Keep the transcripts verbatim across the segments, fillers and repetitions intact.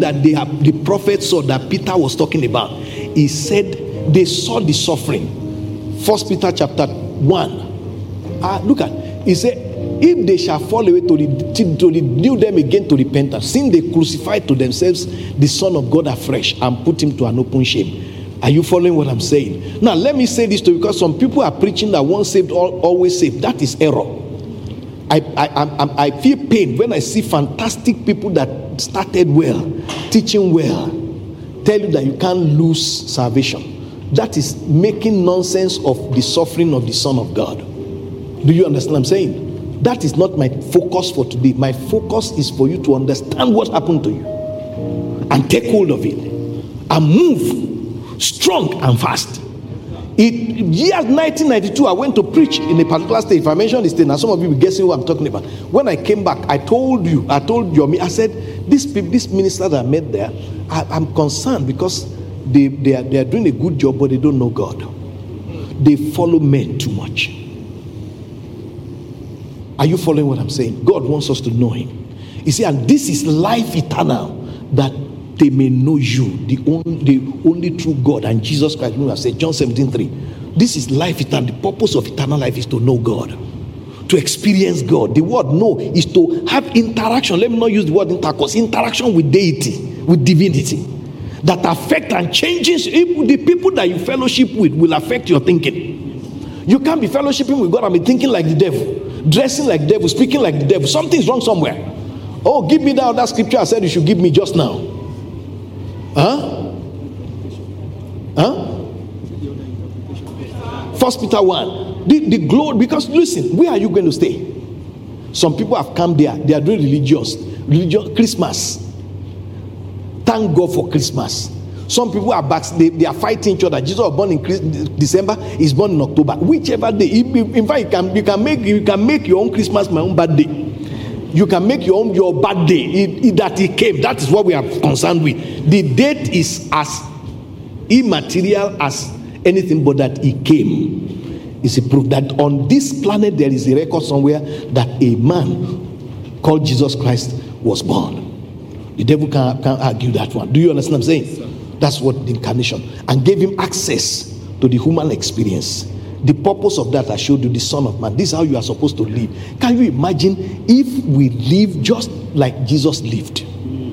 that they have, the prophet saw that Peter was talking about. He said they saw the suffering. First Peter chapter one. Ah, look at, he said, if they shall fall away to, the, to renew them again to repentance, since they crucified to themselves the Son of God afresh and put him to an open shame. Are you following what I'm saying? Now let me say this to you, because some people are preaching that once saved, always saved. That is error. I, I, I, I feel pain when I see fantastic people that started well, teaching well, tell you that you can't lose salvation. That is making nonsense of the suffering of the Son of God. Do you understand what I'm saying? That is not my focus for today. My focus is for you to understand what happened to you and take hold of it and move strong and fast. It year nineteen ninety-two, I went to preach in a particular state. If I mention this thing, now some of you will guess who I'm talking about. When I came back, I told you, I told you, I said, this people, this minister that I met there, I, I'm concerned because they, they, are, they are doing a good job, but they don't know God. They follow men too much. Are you following what I'm saying? God wants us to know him. You see, and this is life eternal, that they may know you, the only, the only true God, and Jesus Christ, who has said, John seventeen three. This is life eternal. The purpose of eternal life is to know God, to experience God. The word know is to have interaction. Let me not use the word intercourse. Interaction with deity, with divinity, that affect and changes. The people that you fellowship with will affect your thinking. You can't be fellowshipping with God and be thinking like the devil, dressing like the devil, speaking like the devil. Something's wrong somewhere. Oh, give me that other scripture I said you should give me just now. Huh? Huh? First Peter one. The, the glory, because listen, where are you going to stay? Some people have come there. They are doing religious, religious Christmas. Thank God for Christmas. Some people are back. They, they are fighting each other. Jesus was born in Christ, December. He's born in October. Whichever day. In fact, you can you can make you can make your own Christmas my own birthday. You can make your own your birthday it, it, that he came. That is what we are concerned with. The date is as immaterial as anything, but that he came is a proof that on this planet there is a record somewhere that a man called Jesus Christ was born. The devil can't, can't argue that one. Do you understand what I'm saying? Yes, that's what the incarnation, and gave him access to the human experience. The purpose of that I showed you, the Son of Man. This is how you are supposed to live. Can you imagine if we live just like Jesus lived?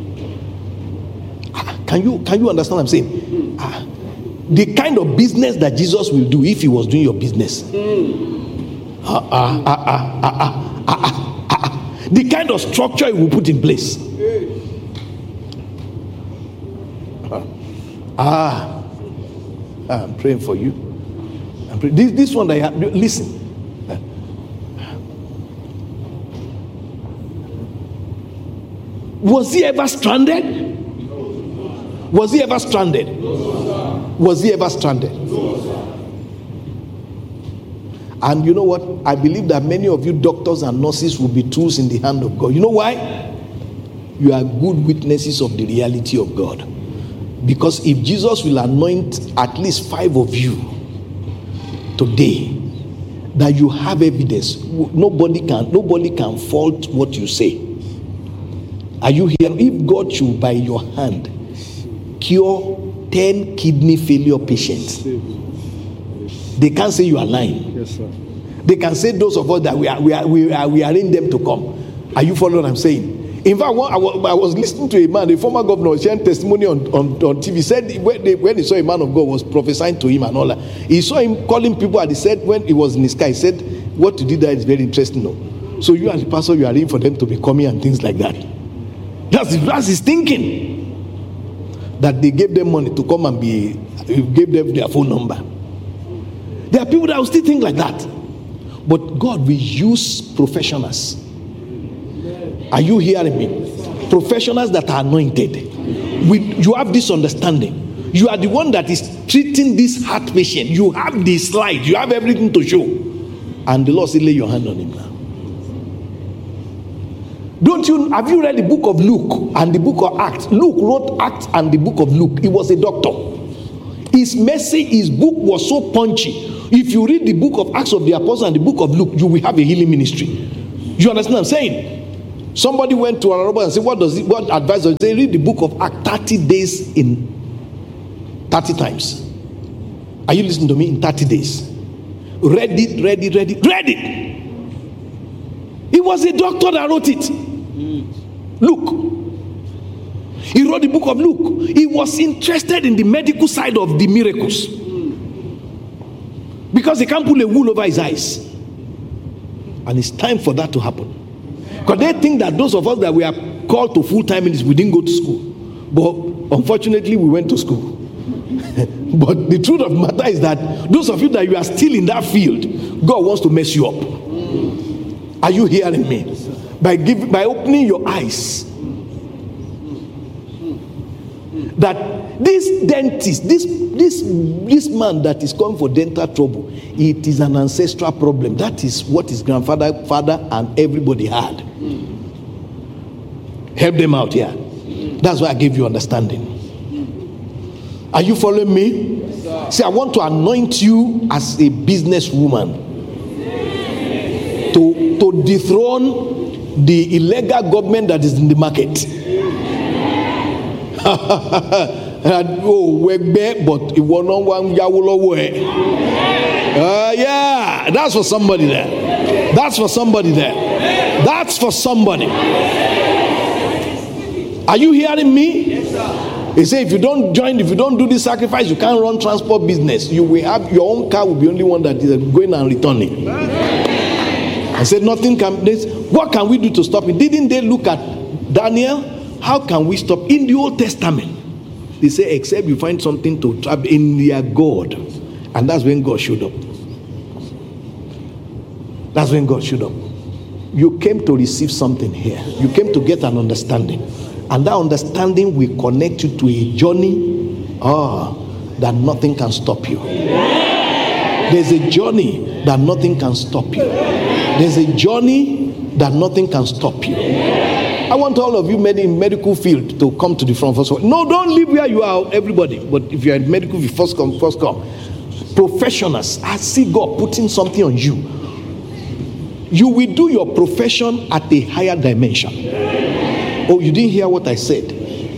Can you can you understand what I'm saying? Ah, the kind of business that Jesus will do if he was doing your business. Ah, ah, ah, ah, ah, ah, ah, ah. The kind of structure he will put in place. Ah, I'm praying for you. I'm praying. This, this one that you have, listen. Was he ever stranded? Was he ever stranded? Was he ever stranded? And you know what? I believe that many of you doctors and nurses will be tools in the hand of God. You know why? You are good witnesses of the reality of God. Because if Jesus will anoint at least five of you today, that you have evidence, nobody can nobody can fault what you say. Are you here? If God should by your hand cure ten kidney failure patients, they can't say you are lying. Yes, sir. They can say those of us that we are we are we are we are in them to come. Are you following what I'm saying? In fact, one, I, was, I was listening to a man, a former governor, sharing testimony on, on, on T V. Said when, they, when he saw a man of God was prophesying to him and all that, he saw him calling people, and he said when he was in the sky, he said, "What you did there is very interesting." No, so you as the pastor, you are in for them to be coming and things like that. That's that's his thinking. That they gave them money to come and be, gave them their phone number. There are people that will still think like that, but God will use professionals. Are you hearing me? Professionals that are anointed. We, you have this understanding. You are the one that is treating this heart patient. You have the slide. You have everything to show. And the Lord said, lay your hand on him now. Don't you, have you read the book of Luke and the book of Acts? Luke wrote Acts and the book of Luke. He was a doctor. His message, his book was so punchy. If you read the book of Acts of the Apostles and the book of Luke, you will have a healing ministry. You understand what I'm saying? Somebody went to Arabo and said, what does it, what advice does it say? Read the book of Acts thirty days in thirty times. Are you listening to me? In thirty days. Read it, read it, read it, read it. It was a doctor that wrote it. Luke. He wrote the book of Luke. He was interested in the medical side of the miracles. Because he can't pull a wool over his eyes. And it's time for that to happen. Because they think that those of us that we are called to full-time ministry, we didn't go to school. But unfortunately, we went to school. But the truth of the matter is that those of you that you are still in that field, God wants to mess you up. Are you hearing me? By giving, by opening your eyes. That this dentist, this this this man that is coming for dental trouble, it is an ancestral problem. That is what his grandfather, father, and everybody had. Help them out here. That's why I gave you understanding. Are you following me? Yes, see, I want to anoint you as a businesswoman to to dethrone the illegal government that is in the market. Oh, but it was not one way. Uh, yeah, that's for somebody there. That's for somebody there. That's for somebody. Are you hearing me? Yes, sir. He said, if you don't join, if you don't do this sacrifice, you can't run transport business. You will have your own car will be only one that is going and returning. I said, nothing can. This, what can we do to stop it? Didn't they look at Daniel? How can we stop? In the Old Testament, they say, except you find something to trap in their God. And that's when God showed up. That's when God showed up. You came to receive something here. You came to get an understanding. And that understanding will connect you to a journey ah, that nothing can stop you. There's a journey that nothing can stop you. There's a journey that nothing can stop you. I want all of you in medical field to come to the front first. No, don't leave where you are, everybody. But if you are in medical field, first come, first come. Professionals, I see God putting something on you. You will do your profession at a higher dimension. Oh, you didn't hear what I said.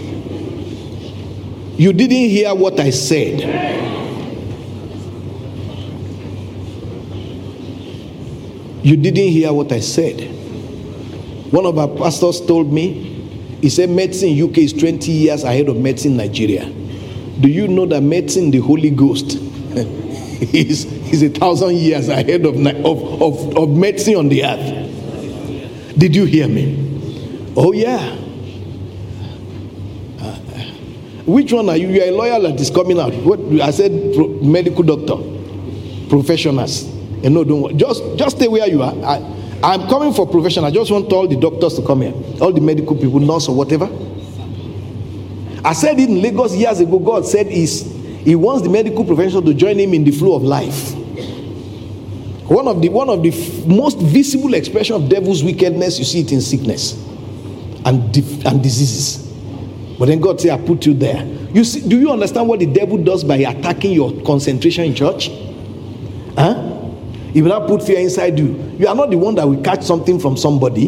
You didn't hear what I said. You didn't hear what I said. One of our pastors told me, he said medicine in U K is twenty years ahead of medicine in Nigeria. Do you know that medicine, the Holy Ghost, is, is a thousand years ahead of, of, of, of medicine on the earth? Did you hear me? Oh yeah. Uh, which one are you? You are a lawyer that is coming out. What I said, pro, medical doctor, professionals. And no, don't just just stay where you are. I, I'm coming for profession. I just want all the doctors to come here, all the medical people, nurse or whatever. I said it in Lagos years ago. God said he's, he wants the medical profession to join him in the flow of life. One of the one of the f- most visible expression of devil's wickedness, you see it in sickness and di- and diseases. But then God said, I put you there. You see, do you understand what the devil does by attacking your concentration in church? Huh? He will not put fear inside you. You are not the one that will catch something from somebody.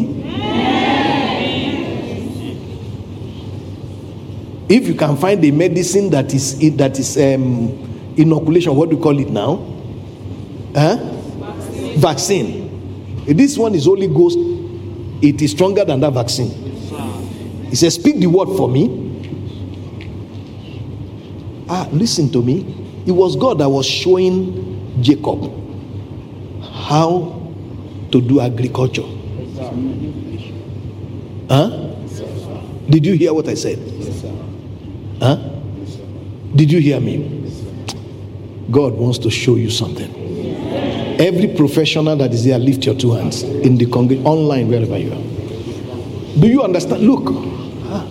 If you can find a medicine that is that is um, inoculation, what do you call it now? Huh? Vaccine. Vaccine. This one is Holy Ghost. It is stronger than that vaccine. He says, speak the word for me. Ah, listen to me. It was God that was showing Jacob how to do agriculture. Huh? Did you hear what I said? Huh? Did you hear me? God wants to show you something. Every professional that is here, lift your two hands in the congregation, online, wherever you are. Do you understand? Look. Huh?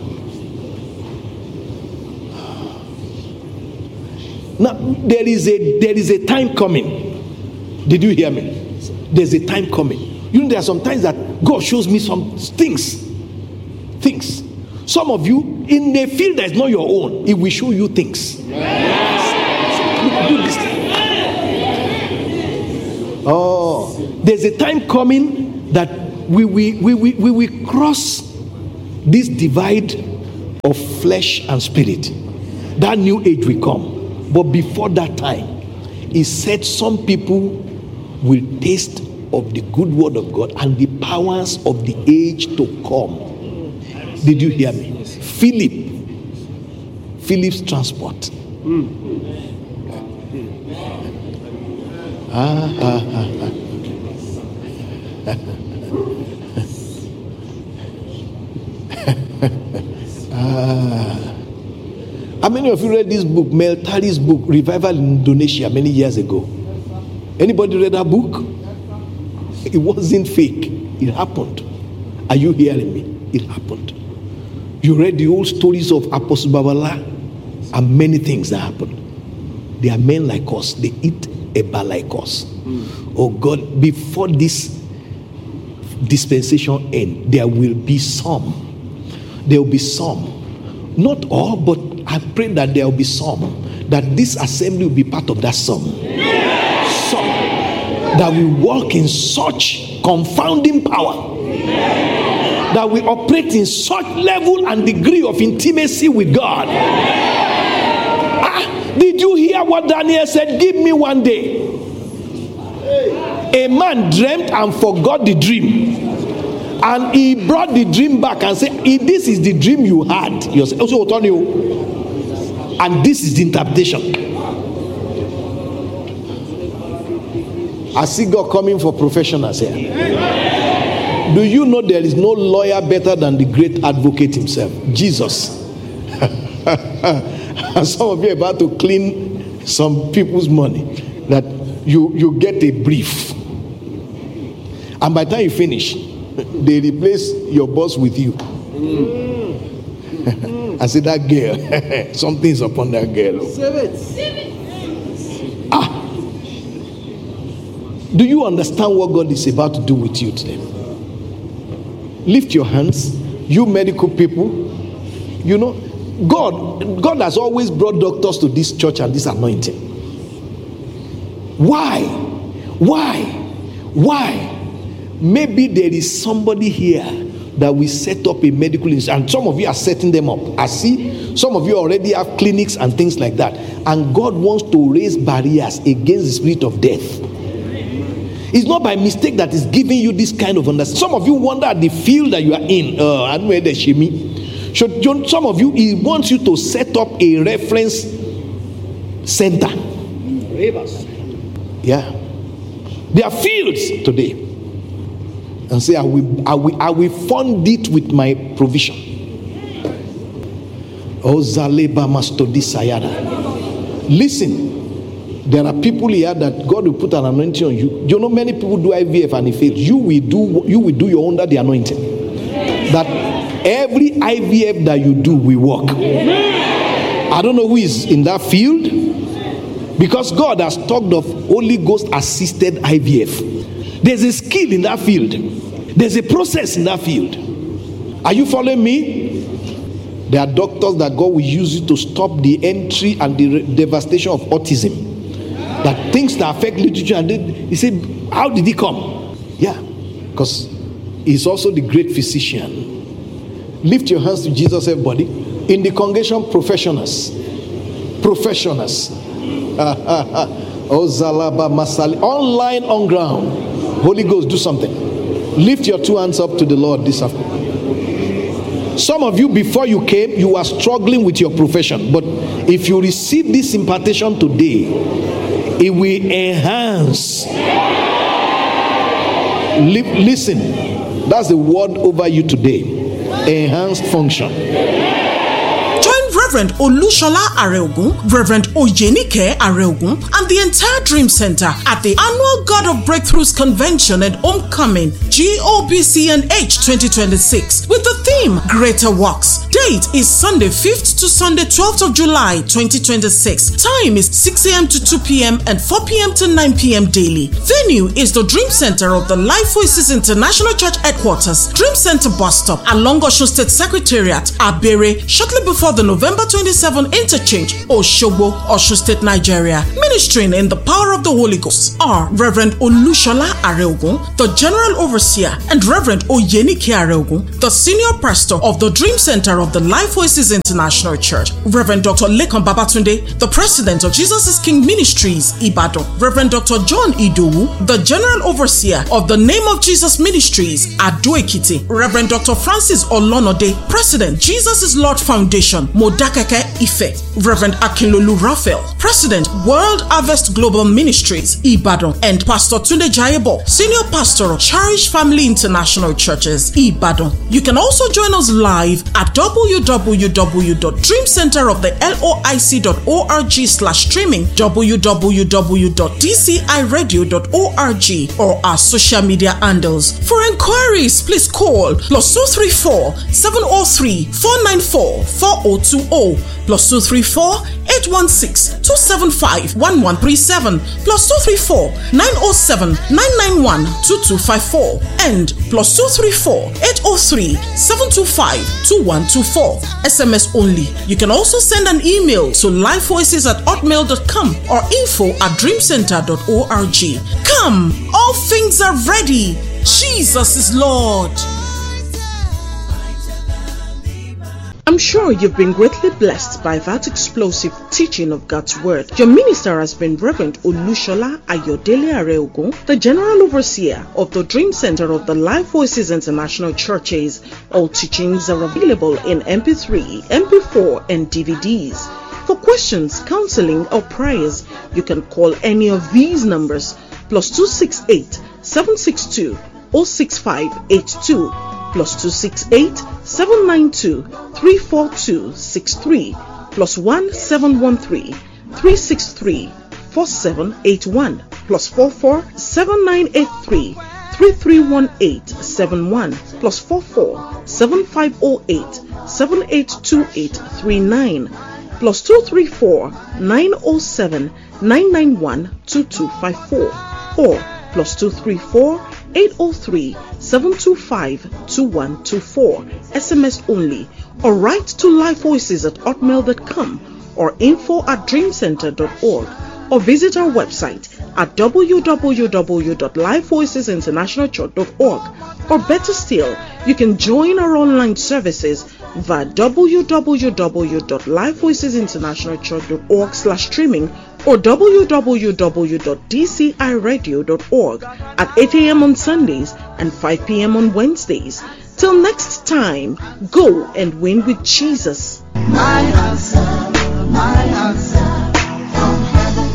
Now there is a there is a time coming. Did you hear me? There's a time coming. You know, there are some times that God shows me some things. Things. Some of you, in a field that is not your own, He will show you things. Yes. Do this. Oh, there's a time coming that we we we we, we will cross this divide of flesh and spirit. That new age will come. But before that time, he said some people will taste of the good word of God and the powers of the age to come. Did you hear me? Philip. Philip's transport. Mm. Ah, ah, ah, ah. ah. How many of you read this book, Mel Tari's book, Revival in Indonesia, many years ago? Anybody read that book? It wasn't fake. It happened. Are you hearing me? It happened. You read the old stories of Apostle Babala and many things that happened. They are men like us. They eat eba like us. Mm. Oh God, before this dispensation end, there will be some. There will be some. Not all, but I pray that there will be some. That this assembly will be part of that some. Yeah. Some. That we walk in such confounding power. Yeah. That we operate in such level and degree of intimacy with God. Ah, did you hear what Daniel said? Give me one day. A man dreamt and forgot the dream. And he brought the dream back and said, this is the dream you had. You also told you. And this is the interpretation. I see God coming for professionals here. Do you know there is no lawyer better than the great advocate himself, Jesus? And some of you are about to clean some people's money that you, you get a brief. And by the time you finish, they replace your boss with you. Mm. I said, that girl, something's upon that girl. Ah, do you understand what God is about to do with you today? Lift your hands, you medical people. You know, God, God has always brought doctors to this church and this anointing. Why? Why? Why? Maybe there is somebody here that will set up a medical institute, and some of you are setting them up. I see some of you already have clinics and things like that, and God wants to raise barriers against the spirit of death. It's not by mistake that He's giving you this kind of understanding. Some of you wonder at the field that you are in. Uh, I don't know where the shimi. Some of you, He wants you to set up a reference center. Yeah, there are fields today. And say, I will, I will, I will fund it with my provision. Oh, Zaleba Mastodi Sayada. Listen, there are people here that God will put an anointing on you. You know, many people do I V F and it fails. You will do, you will do your under the anointing. That every I V F that you do will work. I don't know who is in that field, because God has talked of Holy Ghost assisted I V F. There's a skill in that field. There's a process in that field. Are you following me? There are doctors that God will use you to stop the entry and the re- devastation of autism. That things that affect literature. And then he said, how did he come? Yeah, because he's also the great physician. Lift your hands to Jesus, everybody. In the congregation, professionals. Professionals. Oh, Zalaba Masali. Online, on ground. Holy Ghost, do something. Lift your two hands up to the Lord this afternoon. Some of you, before you came, you were struggling with your profession. But if you receive this impartation today, it will enhance. Listen, that's the word over you today. Enhanced function. Reverend Olushola Areogun, Reverend Oyenike Areogun, and the entire Dream Center at the annual God of Breakthroughs Convention and Homecoming G O B C N H twenty twenty-six with the theme Greater Works. Date is Sunday fifth to Sunday twelfth of July twenty twenty-six. Time is six a.m. to two p.m. and four p.m. to nine p.m. daily. Venue is the Dream Center of the Life Voices International Church Headquarters, Dream Center Bus Stop along Osun State Secretariat, Abere, shortly before the November twenty-seventh interchange, Osogbo, Osun State, Nigeria. Ministering in the power of the Holy Ghost are Reverend Olushola Areogun, the General Overseer, and Reverend Oyenike Areogun, the Senior Pastor of the Dream Center of the Life Voices International Church. Reverend Doctor Lekan Babatunde, the President of Jesus is King Ministries, Ibadan. Reverend Doctor John Idowu, the General Overseer of the Name of Jesus Ministries, Ado Ekiti. Reverend Doctor Francis Olonode, President, Jesus is Lord Foundation, Modakeke, Ife. Reverend Akinlolu Raphael, President, World Harvest Global Ministries, Ibadan. And Pastor Tunde Jayebo, Senior Pastor of Cherish Family International Churches, Ibadan. You can also join us live at w w w dot dream center of the loic dot org slash streaming, w w w dot d c i radio dot org, or our social media handles. For inquiries, please call plus two three four, seven zero three, four nine four, four zero two zero, plus two three four, eight one six, two seven five, one one three seven, plus two three four, nine zero seven, nine nine one, two two five four, and plus two three four, eight zero three, seven two five, two one two four. S M S only. You can also send an email to lifevoices at hotmail dot com or info at dreamcenter dot org. Come, all things are ready. Jesus is Lord. I'm sure you've been greatly blessed by that explosive teaching of God's Word. Your minister has been Reverend Olushola Ayodele Areogun, the General Overseer of the Dream Center of the Life Voices International Churches. All teachings are available in M P three, M P four, and D V Ds. For questions, counseling, or prayers, you can call any of these numbers: plus two six eight, seven six two, zero six five eight two, plus two six eight, seven nine two, three four two six three, plus one seven one three, three six three, four seven eight one, plus four four, seven nine eight three, three three one eight seven one, plus four four, seven five zero eight, seven eight two eight three nine, plus two three four, nine zero seven, nine nine one, two two five four, or plus two three four, eight zero three, seven two five, two one two four. S M S only, or write to lifevoices at hotmail dot com or info at dreamcenter dot org, or visit our website at w w w dot lifevoices international church dot org. Or better still, you can join our online services via w w w dot lifevoices international church dot org slash streaming or w w w dot d c i radio dot org at eight a.m. on Sundays and five p.m. on Wednesdays. Till next time, go and win with Jesus. My answer, my answer from heaven.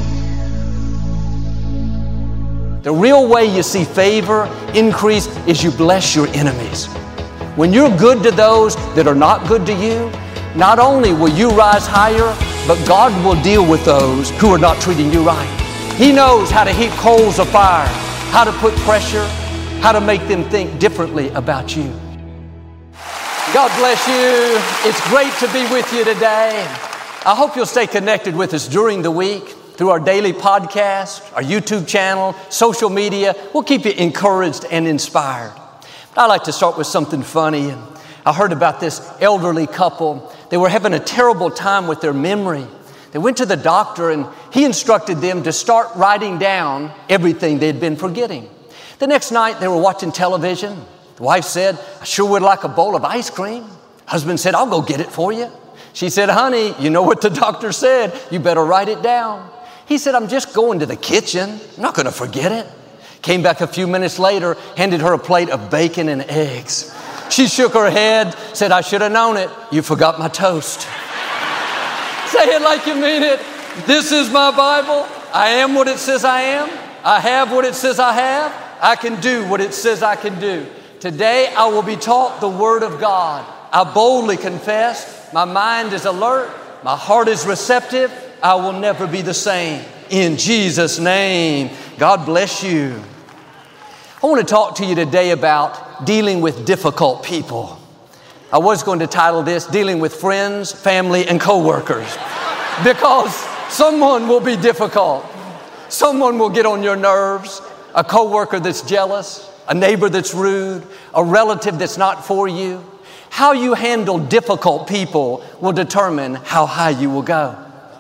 The real way you see favor increase is you bless your enemies. When you're good to those that are not good to you, not only will you rise higher, but God will deal with those who are not treating you right. He knows how to heap coals of fire, how to put pressure, how to make them think differently about you. God bless you. It's great to be with you today. I hope you'll stay connected with us during the week through our daily podcast, our YouTube channel, social media. We'll keep you encouraged and inspired. But I like to start with something funny. I heard about this elderly couple. They were having a terrible time with their memory. They went to the doctor and he instructed them to start writing down everything they'd been forgetting. The next night they were watching television. The wife said, "I sure would like a bowl of ice cream." Husband said, "I'll go get it for you." She said, "Honey, you know what the doctor said. You better write it down." He said, "I'm just going to the kitchen. I'm not going to forget it." Came back a few minutes later, handed her a plate of bacon and eggs. She shook her head, said, "I should have known it. You forgot my toast." Say it like you mean it. This is my Bible. I am what it says I am. I have what it says I have. I can do what it says I can do. Today I will be taught the Word of God. I boldly confess. My mind is alert. My heart is receptive. I will never be the same. In Jesus' name, God bless you. I want to talk to you today about dealing with difficult people. I was going to title this, Dealing with Friends, Family, and Coworkers, because someone will be difficult. Someone will get on your nerves, a coworker that's jealous, a neighbor that's rude, a relative that's not for you. How you handle difficult people will determine how high you will go.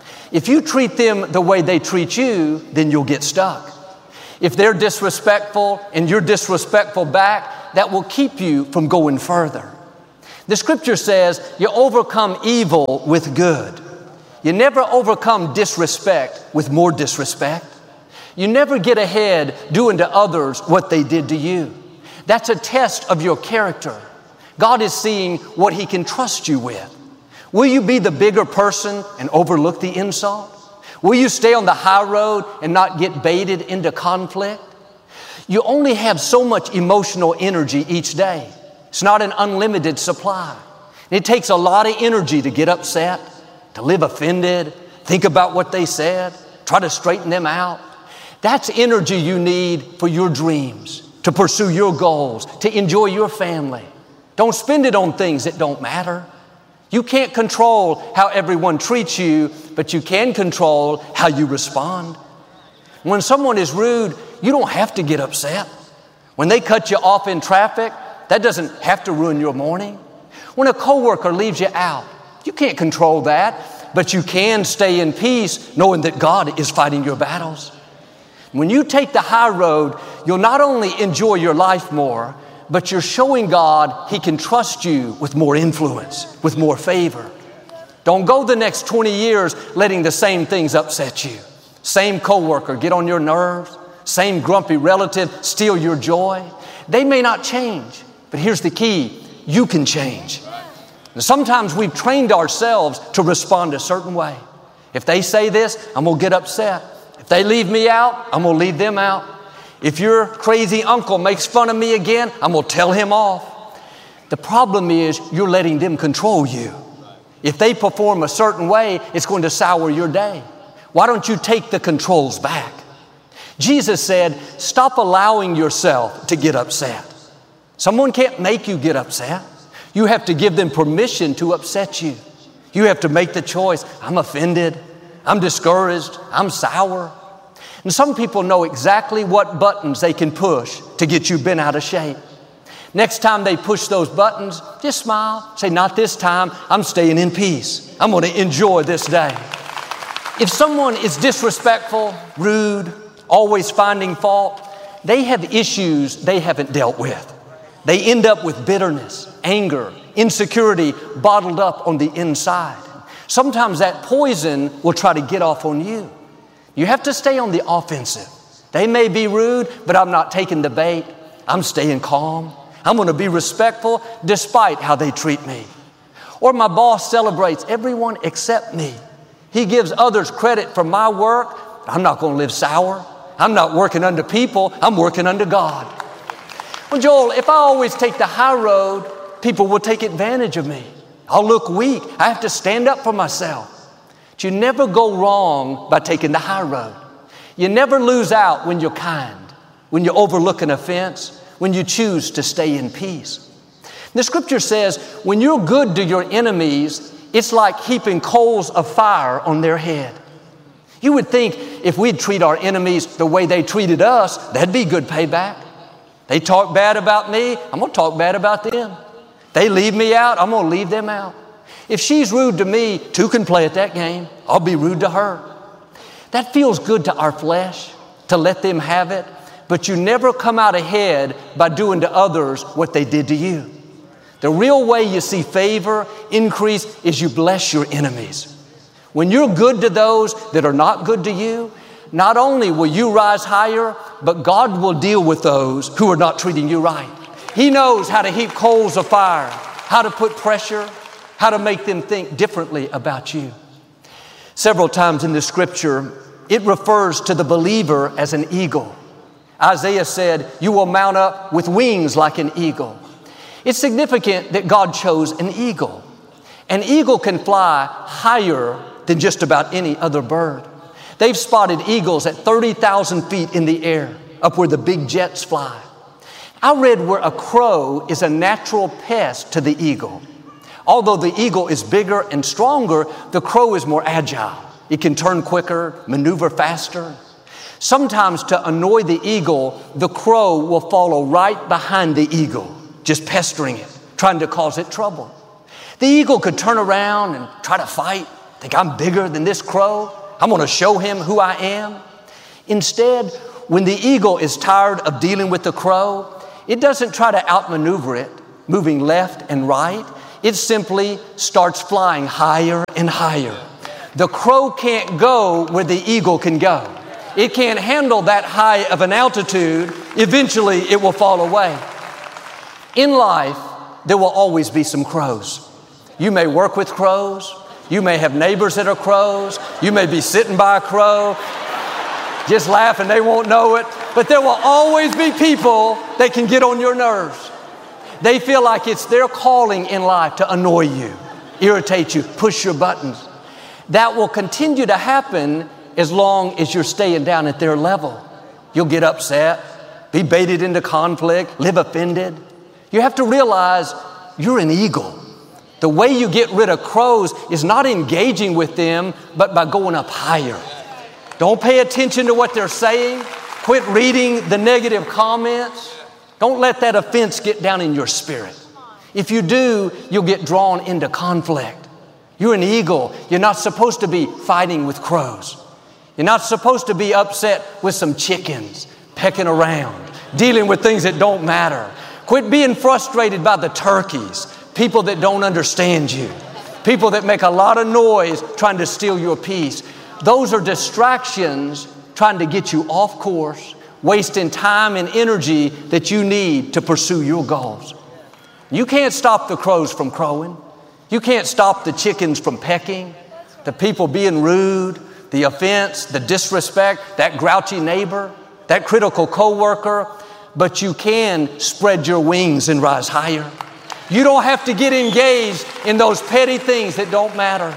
If you treat them the way they treat you, then you'll get stuck. If they're disrespectful and you're disrespectful back, that will keep you from going further. The scripture says you overcome evil with good. You never overcome disrespect with more disrespect. You never get ahead doing to others what they did to you. That's a test of your character. God is seeing what He can trust you with. Will you be the bigger person and overlook the insult? Will you stay on the high road and not get baited into conflict? You only have so much emotional energy each day. It's not an unlimited supply. It takes a lot of energy to get upset, to live offended, think about what they said, try to straighten them out. That's energy you need for your dreams, to pursue your goals, to enjoy your family. Don't spend it on things that don't matter. You can't control how everyone treats you, but you can control how you respond. When someone is rude, you don't have to get upset. When they cut you off in traffic, that doesn't have to ruin your morning. When a coworker leaves you out, you can't control that, but you can stay in peace knowing that God is fighting your battles. When you take the high road, you'll not only enjoy your life more, but you're showing God He can trust you with more influence, with more favor. Don't go the next twenty years letting the same things upset you. Same coworker get on your nerves, same grumpy relative steal your joy. They may not change, but here's the key, you can change. And sometimes we've trained ourselves to respond a certain way. If they say this, I'm gonna get upset. If they leave me out, I'm gonna leave them out. If your crazy uncle makes fun of me again, I'm gonna tell him off. The problem is you're letting them control you. If they perform a certain way, it's going to sour your day. Why don't you take the controls back? Jesus said, stop allowing yourself to get upset. Someone can't make you get upset. You have to give them permission to upset you. You have to make the choice. I'm offended. I'm discouraged. I'm sour. And some people know exactly what buttons they can push to get you bent out of shape. Next time they push those buttons, just smile. Say, not this time. I'm staying in peace. I'm going to enjoy this day. If someone is disrespectful, rude, always finding fault, they have issues they haven't dealt with. They end up with bitterness, anger, insecurity bottled up on the inside. Sometimes that poison will try to get off on you. You have to stay on the offensive. They may be rude, but I'm not taking the bait. I'm staying calm. I'm going to be respectful despite how they treat me. Or my boss celebrates everyone except me. He gives others credit for my work. I'm not going to live sour. I'm not working under people. I'm working under God. Well, Joel, if I always take the high road, people will take advantage of me. I'll look weak. I have to stand up for myself. But you never go wrong by taking the high road. You never lose out when you're kind, when you overlook an offense, when you choose to stay in peace. The scripture says, when you're good to your enemies, it's like heaping coals of fire on their head. You would think if we'd treat our enemies the way they treated us, that'd be good payback. They talk bad about me, I'm going to talk bad about them. They leave me out, I'm going to leave them out. If she's rude to me, two can play at that game. I'll be rude to her. That feels good to our flesh, to let them have it, but you never come out ahead by doing to others what they did to you. The real way you see favor increase is you bless your enemies. When you're good to those that are not good to you, not only will you rise higher, but God will deal with those who are not treating you right. He knows how to heap coals of fire, how to put pressure, how to make them think differently about you. Several times in the scripture, it refers to the believer as an eagle. Isaiah said, you will mount up with wings like an eagle. It's significant that God chose an eagle. An eagle can fly higher than just about any other bird. They've spotted eagles at thirty thousand feet in the air, up where the big jets fly. I read where a crow is a natural pest to the eagle. Although the eagle is bigger and stronger, the crow is more agile. It can turn quicker, maneuver faster. Sometimes to annoy the eagle, the crow will follow right behind the eagle, just pestering it, trying to cause it trouble. The eagle could turn around and try to fight, think I'm bigger than this crow. I'm going to show him who I am. Instead, when the eagle is tired of dealing with the crow, it doesn't try to outmaneuver it, moving left and right. It simply starts flying higher and higher. The crow can't go where the eagle can go. It can't handle that high of an altitude. Eventually, it will fall away. In life, there will always be some crows. You may work with crows. You may have neighbors that are crows. You may be sitting by a crow, just laughing, they won't know it. But there will always be people that can get on your nerves. They feel like it's their calling in life to annoy you, irritate you, push your buttons. That will continue to happen as long as you're staying down at their level. You'll get upset, be baited into conflict, live offended. You have to realize you're an eagle. The way you get rid of crows is not engaging with them, but by going up higher. Don't pay attention to what they're saying. Quit reading the negative comments. Don't let that offense get down in your spirit. If you do, you'll get drawn into conflict. You're an eagle. You're not supposed to be fighting with crows. You're not supposed to be upset with some chickens pecking around, dealing with things that don't matter. Quit being frustrated by the turkeys, people that don't understand you, people that make a lot of noise trying to steal your peace. Those are distractions trying to get you off course, wasting time and energy that you need to pursue your goals. You can't stop the crows from crowing. You can't stop the chickens from pecking, the people being rude, the offense, the disrespect, that grouchy neighbor, that critical coworker, but you can spread your wings and rise higher. You don't have to get engaged in those petty things that don't matter.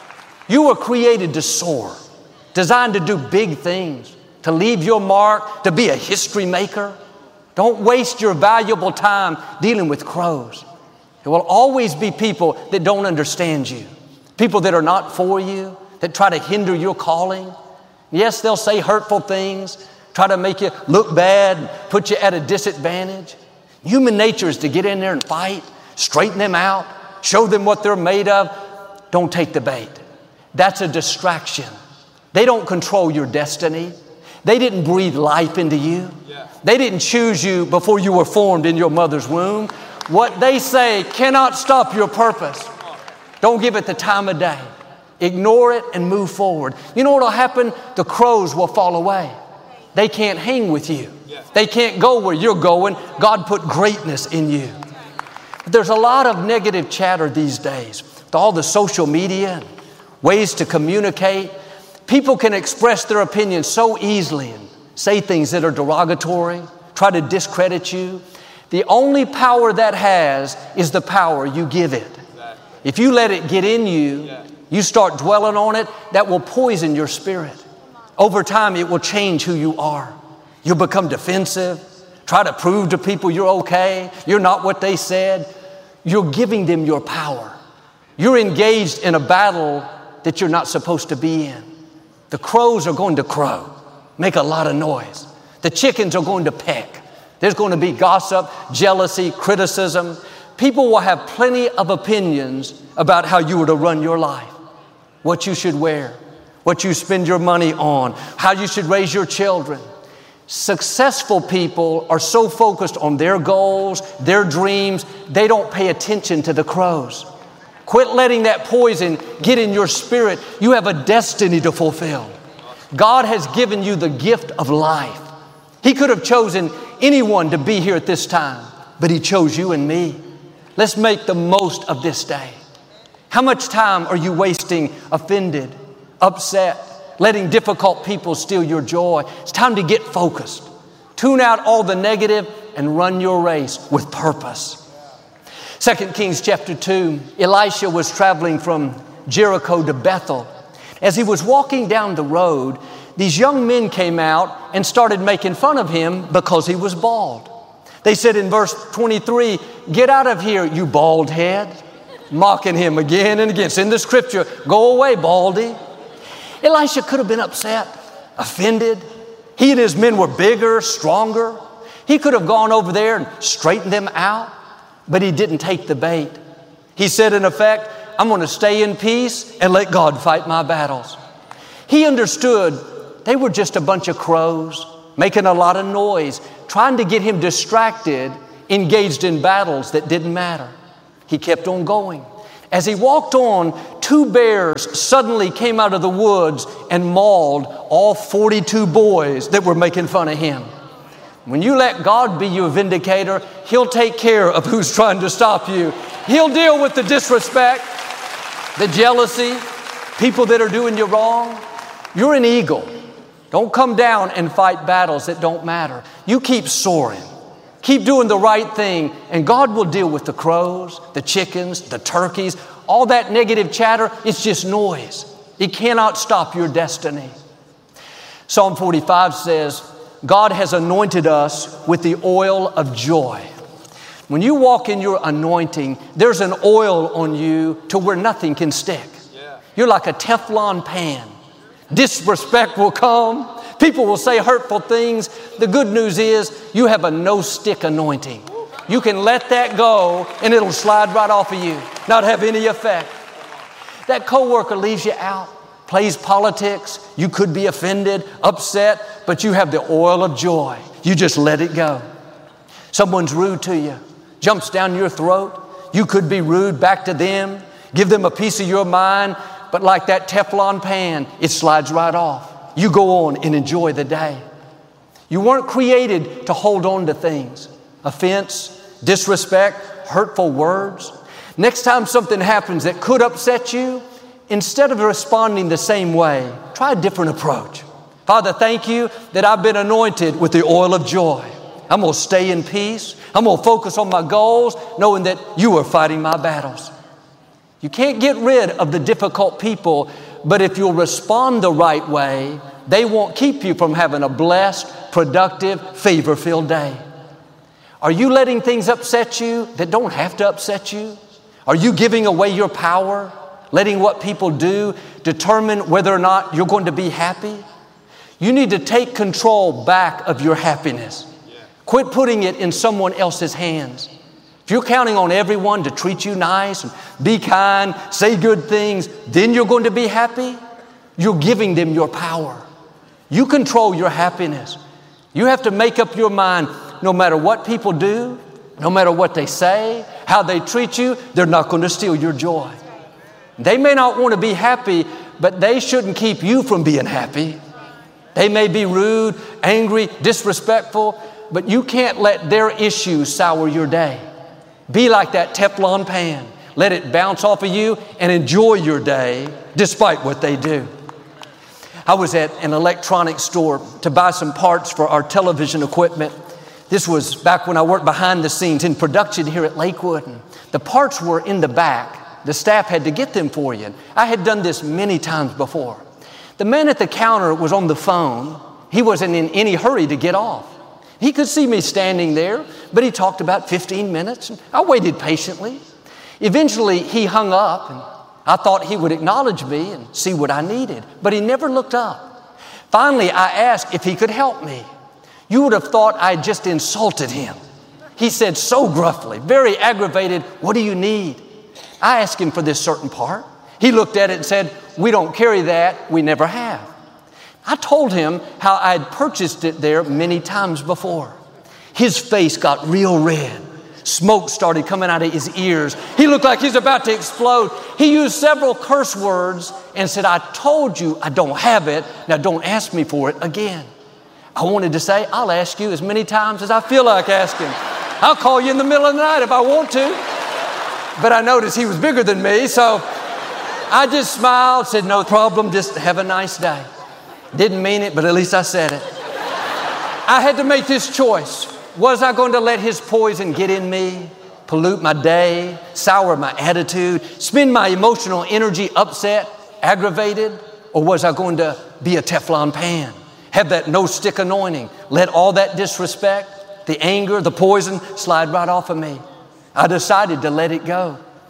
You were created to soar, designed to do big things, to leave your mark, to be a history maker. Don't waste your valuable time dealing with crows. There will always be people that don't understand you, people that are not for you, that try to hinder your calling. Yes, they'll say hurtful things, try to make you look bad, put you at a disadvantage. Human nature is to get in there and fight, straighten them out, show them what they're made of. Don't take the bait. That's a distraction. They don't control your destiny. They didn't breathe life into you. They didn't choose you before you were formed in your mother's womb. What they say cannot stop your purpose. Don't give it the time of day. Ignore it and move forward. You know what will happen? The crows will fall away. They can't hang with you. They can't go where you're going. God put greatness in you. But there's a lot of negative chatter these days. With all the social media and ways to communicate, people can express their opinions so easily and say things that are derogatory, try to discredit you. The only power that has is the power you give it. If you let it get in you, you start dwelling on it, that will poison your spirit. Over time, it will change who you are. You'll become defensive, try to prove to people you're okay, you're not what they said. You're giving them your power. You're engaged in a battle that you're not supposed to be in. The crows are going to crow, make a lot of noise. The chickens are going to peck. There's going to be gossip, jealousy, criticism. People will have plenty of opinions about how you are to run your life, what you should wear, what you spend your money on, how you should raise your children. Successful people are so focused on their goals, their dreams, they don't pay attention to the crows. Quit letting that poison get in your spirit. You have a destiny to fulfill. God has given you the gift of life. He could have chosen anyone to be here at this time, but He chose you and me. Let's make the most of this day. How much time are you wasting offended, upset, letting difficult people steal your joy? It's time to get focused. Tune out all the negative and run your race with purpose. Second Kings chapter two, Elisha was traveling from Jericho to Bethel. As he was walking down the road, these young men came out and started making fun of him because he was bald. They said in verse twenty-three, "Get out of here, you bald head." mocking him again and again. It's in the scripture, go away, Baldy. Elisha could have been upset, offended. He and his men were bigger, stronger. He could have gone over there and straightened them out, but he didn't take the bait. He said, in effect, I'm going to stay in peace and let God fight my battles. He understood they were just a bunch of crows making a lot of noise, trying to get him distracted, engaged in battles that didn't matter. He kept on going. As he walked on, two bears suddenly came out of the woods and mauled all forty-two boys that were making fun of him. When you let God be your vindicator, He'll take care of who's trying to stop you. He'll deal with the disrespect, the jealousy, people that are doing you wrong. You're an eagle. Don't come down and fight battles that don't matter. You keep soaring. Keep doing the right thing, and God will deal with the crows, the chickens, the turkeys. All that negative chatter, it's just noise. It cannot stop your destiny. Psalm forty-five says, God has anointed us with the oil of joy. When you walk in your anointing, there's an oil on you to where nothing can stick. Yeah. You're like a Teflon pan. Disrespect will come. People will say hurtful things. The good news is you have a no-stick anointing. You can let that go and it'll slide right off of you, not have any effect. That coworker leaves you out, plays politics. You could be offended, upset, but you have the oil of joy. You just let it go. Someone's rude to you, jumps down your throat. You could be rude back to them, give them a piece of your mind, but like that Teflon pan, it slides right off. You go on and enjoy the day. You weren't created to hold on to things. Offense, disrespect, hurtful words. Next time something happens that could upset you, instead of responding the same way, try a different approach. Father, thank you that I've been anointed with the oil of joy. I'm going to stay in peace. I'm going to focus on my goals, knowing that you are fighting my battles. You can't get rid of the difficult people, but if you'll respond the right way, they won't keep you from having a blessed, productive, favor-filled day. Are you letting things upset you that don't have to upset you? Are you giving away your power, letting what people do determine whether or not you're going to be happy? You need to take control back of your happiness. Quit putting it in someone else's hands. If you're counting on everyone to treat you nice and be kind, say good things, then you're going to be happy, you're giving them your power. You control your happiness. You have to make up your mind, no matter what people do, no matter what they say, how they treat you, they're not going to steal your joy. They may not want to be happy, but they shouldn't keep you from being happy. They may be rude, angry, disrespectful, but you can't let their issues sour your day. Be like that Teflon pan. Let it bounce off of you and enjoy your day despite what they do. I was at an electronics store to buy some parts for our television equipment. This was back when I worked behind the scenes in production here at Lakewood. And the parts were in the back. The staff had to get them for you. I had done this many times before. The man at the counter was on the phone. He wasn't in any hurry to get off. He could see me standing there, but he talked about fifteen minutes. And I waited patiently. Eventually, he hung up, and I thought he would acknowledge me and see what I needed, but he never looked up. Finally, I asked if he could help me. You would have thought I had just insulted him. He said so gruffly, very aggravated, "What do you need?" I asked him for this certain part. He looked at it and said, "We don't carry that. We never have." I told him how I had purchased it there many times before. His face got real red. Smoke started coming out of his ears. He looked like he's about to explode. He used several curse words and said, "I told you I don't have it. Now don't ask me for it again." I wanted to say, "I'll ask you as many times as I feel like asking. I'll call you in the middle of the night if I want to." But I noticed he was bigger than me, so I just smiled, said, "No problem, just have a nice day." Didn't mean it, but at least I said it. I had to make this choice. Was I going to let his poison get in me, pollute my day, sour my attitude, spend my emotional energy upset, aggravated? Or was I going to be a Teflon pan, have that no-stick anointing, let all that disrespect, the anger, the poison slide right off of me? I decided to let it go.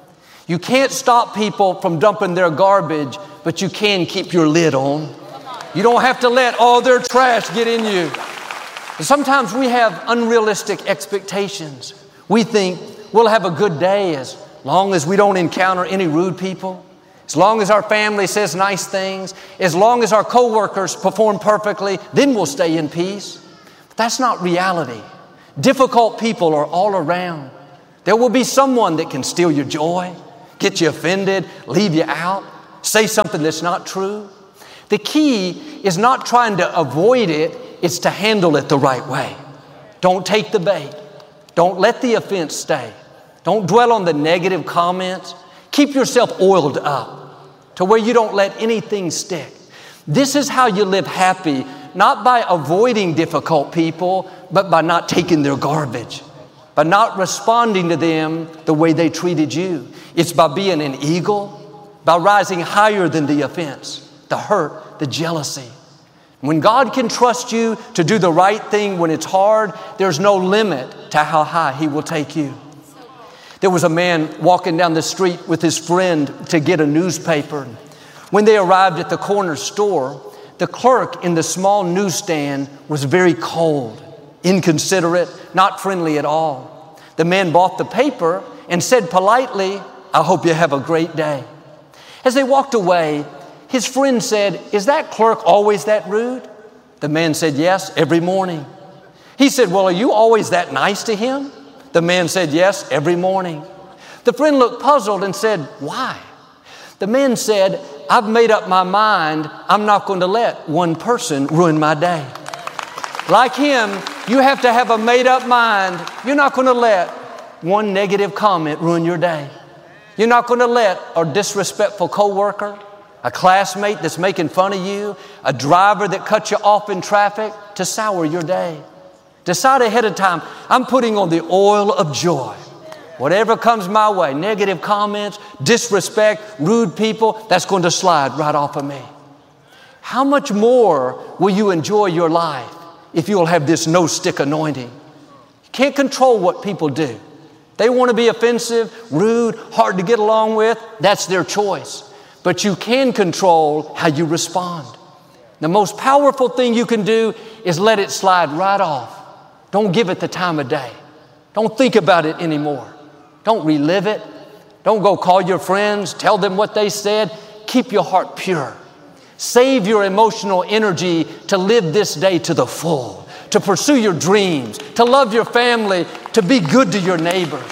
You can't stop people from dumping their garbage, but you can keep your lid on. You don't have to let all their trash get in you. Sometimes we have unrealistic expectations. We think we'll have a good day as long as we don't encounter any rude people, as long as our family says nice things, as long as our coworkers perform perfectly, then we'll stay in peace. But that's not reality. Difficult people are all around. There will be someone that can steal your joy, get you offended, leave you out, say something that's not true. The key is not trying to avoid it, it's to handle it the right way. Don't take the bait. Don't let the offense stay. Don't dwell on the negative comments. Keep yourself oiled up to where you don't let anything stick. This is how you live happy, not by avoiding difficult people, but by not taking their garbage, by not responding to them the way they treated you. It's by being an eagle, by rising higher than the offense, the hurt, the jealousy. When God can trust you to do the right thing when it's hard, there's no limit to how high He will take you. There was a man walking down the street with his friend to get a newspaper. When they arrived at the corner store, the clerk in the small newsstand was very cold, inconsiderate, not friendly at all. The man bought the paper and said politely, "I hope you have a great day." As they walked away, his friend said, "Is that clerk always that rude?" The man said, "Yes, every morning." He said, "Well, are you always that nice to him?" The man said, "Yes, every morning." The friend looked puzzled and said, "Why?" The man said, "I've made up my mind I'm not going to let one person ruin my day." Like him, you have to have a made-up mind. You're not going to let one negative comment ruin your day. You're not going to let a disrespectful coworker, a classmate that's making fun of you, a driver that cuts you off in traffic to sour your day. Decide ahead of time, I'm putting on the oil of joy. Whatever comes my way, negative comments, disrespect, rude people, that's going to slide right off of me. How much more will you enjoy your life if you'll have this no-stick anointing? You can't control what people do. They want to be offensive, rude, hard to get along with. That's their choice. But you can control how you respond. The most powerful thing you can do is let it slide right off. Don't give it the time of day. Don't think about it anymore. Don't relive it. Don't go call your friends, tell them what they said. Keep your heart pure. Save your emotional energy to live this day to the full, to pursue your dreams, to love your family, to be good to your neighbors.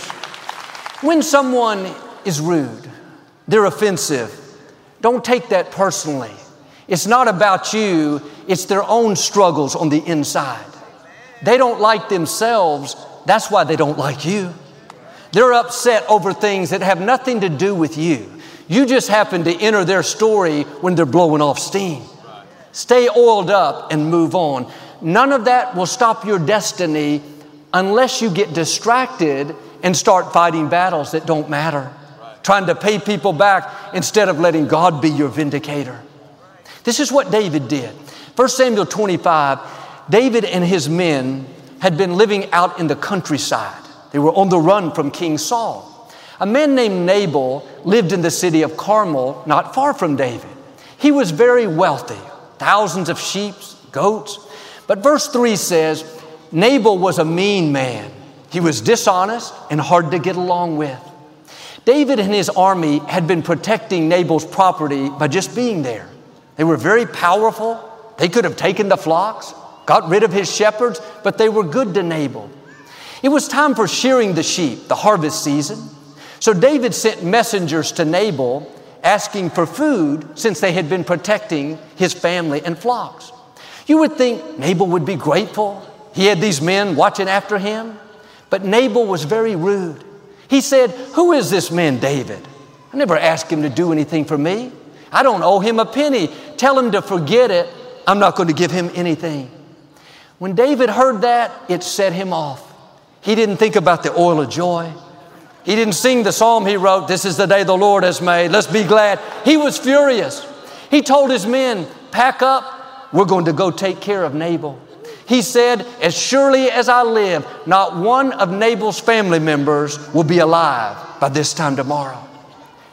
When someone is rude, they're offensive, don't take that personally. It's not about you, it's their own struggles on the inside. They don't like themselves, that's why they don't like you. They're upset over things that have nothing to do with you. You just happen to enter their story when they're blowing off steam. Stay oiled up and move on. None of that will stop your destiny unless you get distracted and start fighting battles that don't matter. Trying to pay people back instead of letting God be your vindicator. This is what David did. First Samuel twenty-five, David and his men had been living out in the countryside. They were on the run from King Saul. A man named Nabal lived in the city of Carmel, not far from David. He was very wealthy, thousands of sheep, goats. But verse three says, Nabal was a mean man. He was dishonest and hard to get along with. David and his army had been protecting Nabal's property by just being there. They were very powerful. They could have taken the flocks, got rid of his shepherds, but they were good to Nabal. It was time for shearing the sheep, the harvest season. So David sent messengers to Nabal asking for food since they had been protecting his family and flocks. You would think Nabal would be grateful. He had these men watching after him. But Nabal was very rude. He said, "Who is this man David? I never asked him to do anything for me. I don't owe him a penny. Tell him to forget it. I'm not going to give him anything." When David heard that, it set him off. He didn't think about the oil of joy. He didn't sing the psalm he wrote, "This is the day the Lord has made. Let's be glad." He was furious. He told his men, "Pack up. We're going to go take care of Nabal." He said, "As surely as I live, not one of Nabal's family members will be alive by this time tomorrow."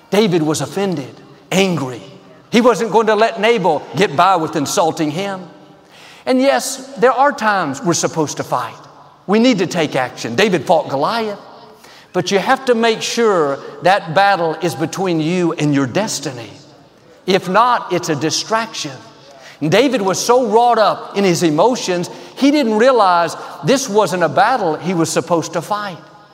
David was offended, angry. He wasn't going to let Nabal get by with insulting him. And yes, there are times we're supposed to fight. We need to take action. David fought Goliath. But you have to make sure that battle is between you and your destiny. If not, it's a distraction. And David was so wrought up in his emotions, he didn't realize this wasn't a battle he was supposed to fight.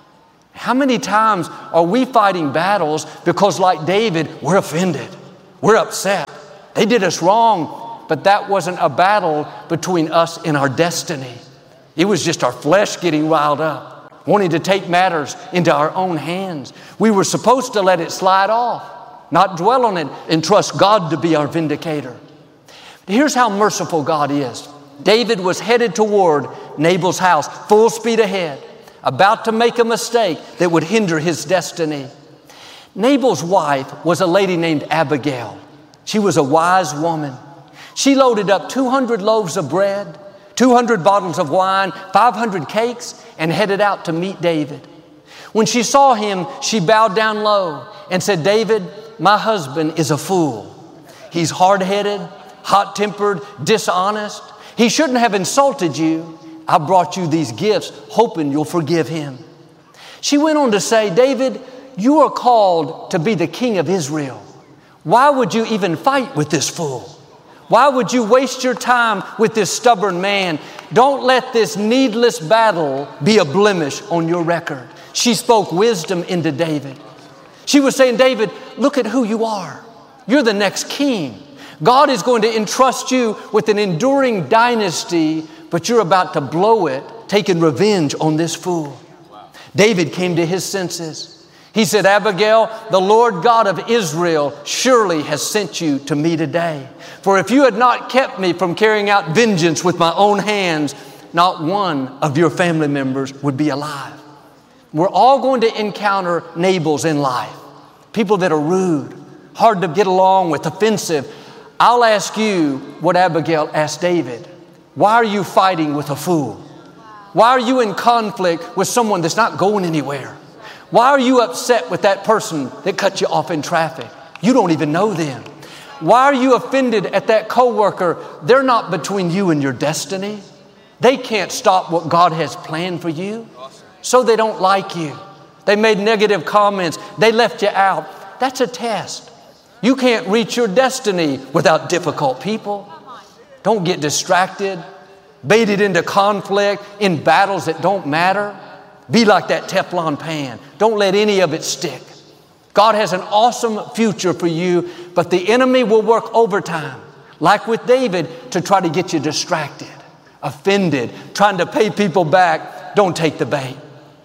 How many times are we fighting battles because, like David, we're offended, we're upset, they did us wrong, but that wasn't a battle between us and our destiny. It was just our flesh getting riled up, wanting to take matters into our own hands. We were supposed to let it slide off, not dwell on it, and trust God to be our vindicator. Here's how merciful God is. David was headed toward Nabal's house, full speed ahead, about to make a mistake that would hinder his destiny. Nabal's wife was a lady named Abigail. She was a wise woman. She loaded up two hundred loaves of bread, two hundred bottles of wine, five hundred cakes, and headed out to meet David. When she saw him, she bowed down low and said, "David, my husband is a fool. He's hard-headed, hot-tempered, dishonest. He shouldn't have insulted you. I brought you these gifts, hoping you'll forgive him." She went on to say, "David, you are called to be the king of Israel. Why would you even fight with this fool? Why would you waste your time with this stubborn man? Don't let this needless battle be a blemish on your record." She spoke wisdom into David. She was saying, "David, look at who you are. You're the next king. God is going to entrust you with an enduring dynasty, but you're about to blow it, taking revenge on this fool." David came to his senses. He said, "Abigail, the Lord God of Israel surely has sent you to me today. For if you had not kept me from carrying out vengeance with my own hands, not one of your family members would be alive." We're all going to encounter Nabals in life. People that are rude, hard to get along with, offensive. I'll ask you what Abigail asked David. Why are you fighting with a fool? Why are you in conflict with someone that's not going anywhere? Why are you upset with that person that cut you off in traffic? You don't even know them. Why are you offended at that coworker? They're not between you and your destiny. They can't stop what God has planned for you. So they don't like you. They made negative comments. They left you out. That's a test. You can't reach your destiny without difficult people. Don't get distracted, baited into conflict, in battles that don't matter. Be like that Teflon pan. Don't let any of it stick. God has an awesome future for you, but the enemy will work overtime, like with David, to try to get you distracted, offended, trying to pay people back. Don't take the bait.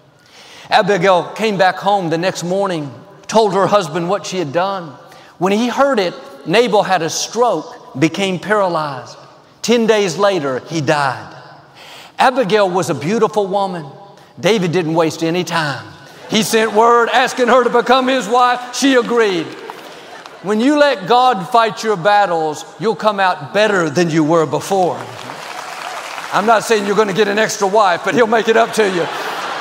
Abigail came back home the next morning, told her husband what she had done. When he heard it, Nabal had a stroke, became paralyzed. Ten days later, he died. Abigail was a beautiful woman. David didn't waste any time. He sent word asking her to become his wife. She agreed. When you let God fight your battles, you'll come out better than you were before. I'm not saying you're going to get an extra wife, but He'll make it up to you.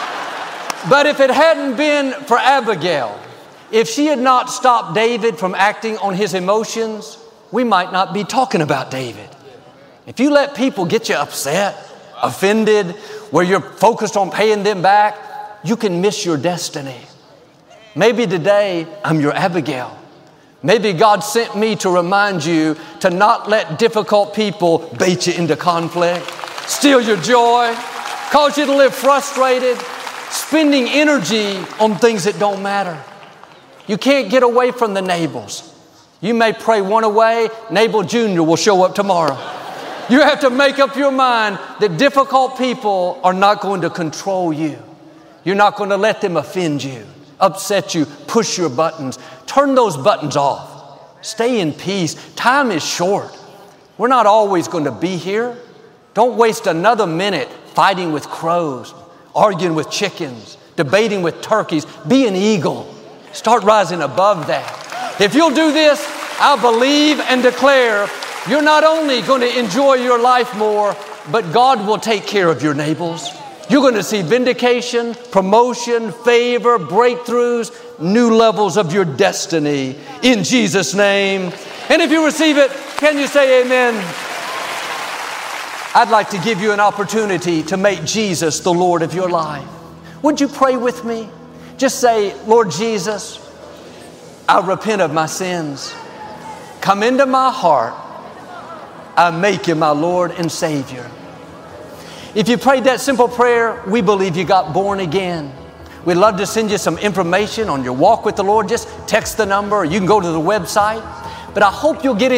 But if it hadn't been for Abigail, if she had not stopped David from acting on his emotions, we might not be talking about David. If you let people get you upset, offended, where you're focused on paying them back, you can miss your destiny. Maybe today I'm your Abigail. Maybe God sent me to remind you to not let difficult people bait you into conflict, steal your joy, cause you to live frustrated, spending energy on things that don't matter. You can't get away from the Nabals. You may pray one away, Nabal Junior will show up tomorrow. You have to make up your mind that difficult people are not going to control you. You're not going to let them offend you, upset you, push your buttons. Turn those buttons off. Stay in peace. Time is short. We're not always going to be here. Don't waste another minute fighting with crows, arguing with chickens, debating with turkeys. Be an eagle. Start rising above that. If you'll do this, I believe and declare you're not only going to enjoy your life more, but God will take care of your Nabals. You're going to see vindication, promotion, favor, breakthroughs, new levels of your destiny in Jesus' name. And if you receive it, can you say amen? I'd like to give you an opportunity to make Jesus the Lord of your life. Would you pray with me? Just say, Lord Jesus, I repent of my sins. Come into my heart. I make you my Lord and Savior. If you prayed that simple prayer, we believe you got born again. We'd love to send you some information on your walk with the Lord. Just text the number, or you can go to the website. But I hope you'll get in